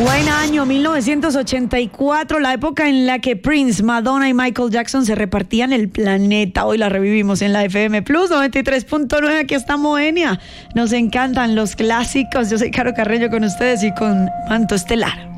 Buen año, 1984, la época en la que Prince, Madonna y Michael Jackson se repartían el planeta. Hoy la revivimos en la FM Plus 93.9. Aquí está Moenia. Nos encantan los clásicos. Yo soy Caro Carreño con ustedes y con Manto Estelar.